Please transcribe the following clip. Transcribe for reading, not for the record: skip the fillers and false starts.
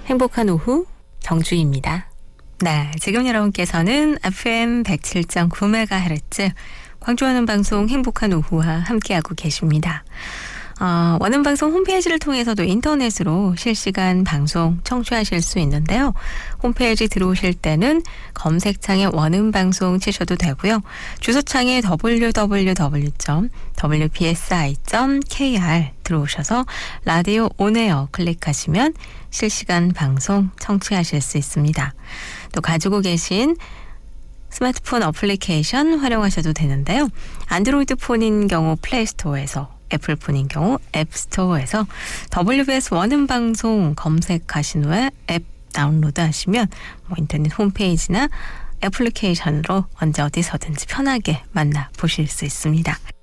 행복한 오후 정주희입니다. 네, 지금 여러분께서는 FM 107.9MHz 광주하는 방송 행복한 오후와 함께하고 계십니다. 원음방송 홈페이지를 통해서도 인터넷으로 실시간 방송 청취하실 수 있는데요. 홈페이지 들어오실 때는 검색창에 원음방송 치셔도 되고요. 주소창에 www.wpsi.kr 들어오셔서 라디오 온에어 클릭하시면 실시간 방송 청취하실 수 있습니다. 또 가지고 계신 스마트폰 어플리케이션 활용하셔도 되는데요. 안드로이드 폰인 경우 플레이스토어에서, 애플폰인 경우 앱스토어에서 WBS 원음방송 검색하신 후에 앱 다운로드 하시면 인터넷 홈페이지나 애플리케이션으로 언제 어디서든지 편하게 만나보실 수 있습니다.